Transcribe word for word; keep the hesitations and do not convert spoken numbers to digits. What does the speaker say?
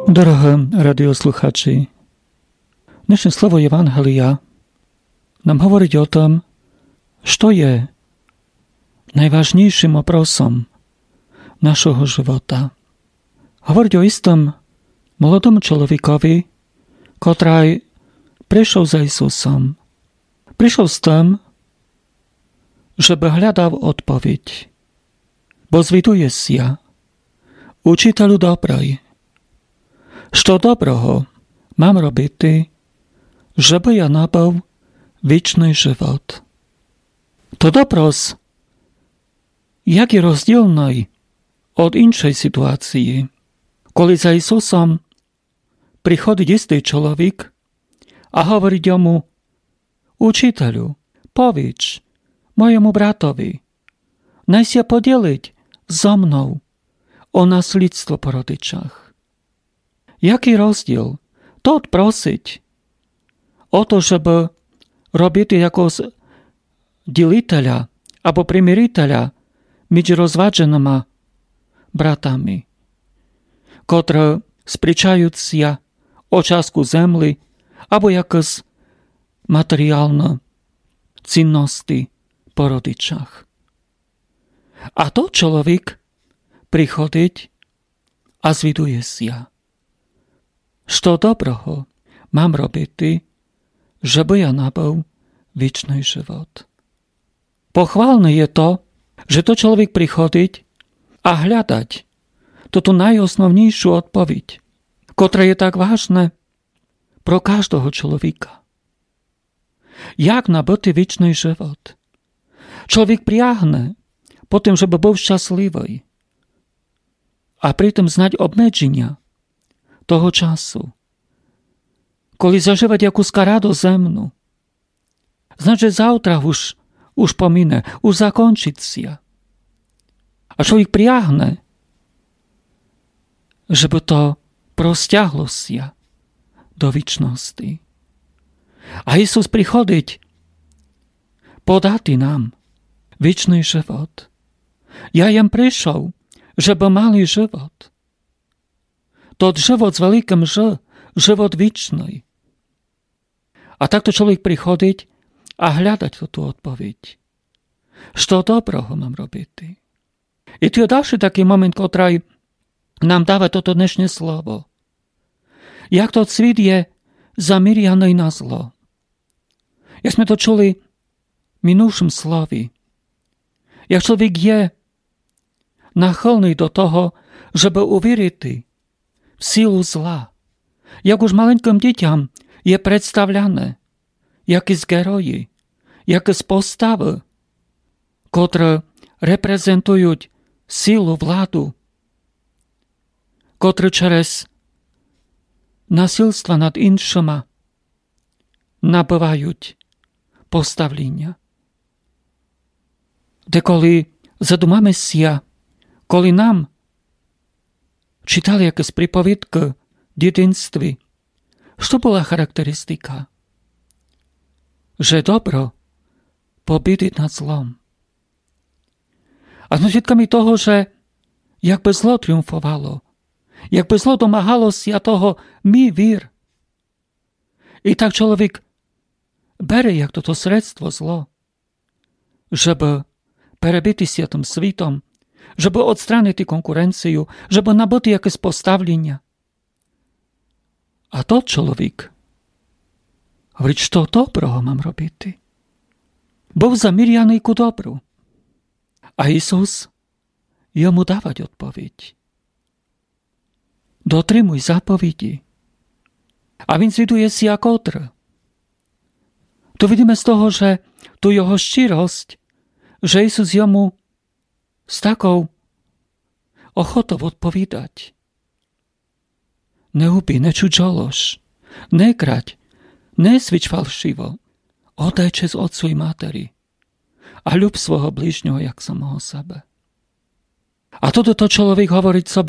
Drahí radiosluchači, dnešné slovo Evangelia nám hovorí o tom, čo je najvážnejším oprosom našho života. Hovorí o istom mladom človekovi, ktorý prišiel za Isusom. Prišiel s tým, že by hľadal odpoveď. Bo zvituje sa, učiteľu dobrej, što dobroho mám robiť, že by ja nabal vičný život. To dobros, jak je rozdielnej od inšej situácii. Koli za Isusom prichodí istý človek a hovorí mu, učiteľu, povíč mojemu bratovi, naj sa podeliť so mnou o nasledstvo po rodičách. Jaký rozdiel? To odprosiť o to, żeby robiť ako z deliteľa alebo primiriteľa medzi rozvádženými bratami, ktoré spričajú sa o časku zemli alebo jakož materiálne cinnosti po rodičách. A to človek prichodiť a zviduje sa. Što dobroho mám robiť, že by ja nabal vičný život. Pochválne je to, že to človek prichodiť a hľadať toto najosnovnejšiu odpoveď, ktorá je tak vážne pro každého človeka. Jak nabyť vičný život? Človek priahne potom, že by bol šťastlivý a pritom znať obmedzenia toho času. Koli zažívať jakúska radosť zemnú. Znať, že zautra už, už pomine, už zakončiť sa. A človek priahne, že by to prosťahlo sa do vičnosti. A Isus prichodiť podáti nám vičný život. Ja jem prišiel, že by mali život. To život s veľkým Ž, život vičný. A takto človek prichodiť a hľadať tú odpoveď. Što dobroho mám robiť? I tu je ďalší taký moment, ktorý nám dáva toto dnešné slovo. Jak to cvít je zamírianý na zlo. Jak sme to čuli v minúšom slovi. Jak človek je nachylný do toho, že by uvěřit v sílu zla. Jak už maleńkim deťam je predstavľané, jaké z geroji, jaké z postavy, ktoré reprezentujú sílu vládu, ktoré čerez nasilstva nad inšima nabyvajú postavlenia. Dekoli zadumame sa, koli nám čítali jaké z pripoviedky v detinství, što bola charakteristika? Že dobro pobídiť nad zlom. A sme svedkami toho, že jak by zlo triumfovalo, jak by zlo domáhalo si a toho my vír. I tak človek bere jak toto sredstvo zlo, żeby prebyty si tým svitom, żeby odstrániť konkurenciu, żeby nabyť jaké postavlenia. A to človek hovorí, čo dobroho mám robiť. Bol zamírianý ku dobru. A Isus jemu dávať odpoveď. Dotrimuj zapovedi. A він звідує si ako otr. Tu vidíme z toho, že tu jeho ščirosť, že Isus jemu s takou ochotou odpovídať. Neubí, nečučolož, nekrať, nesvič falšivo, odaj čest otcu i materi a ľub svojho blížneho jak samého sebe. A toto to človek hovoriť sobe